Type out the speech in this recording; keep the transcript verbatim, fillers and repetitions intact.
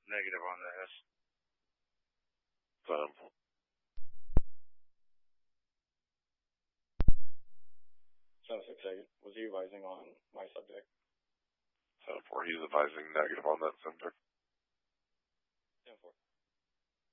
Negative on this. seven four. seven six eight. Was he advising on my subject? seven four. He's advising negative on that subject.